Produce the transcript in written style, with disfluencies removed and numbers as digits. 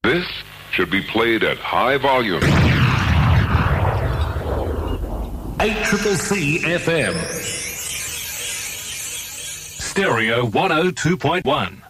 This should be played at high volume. 8CCC FM. Stereo 102.1.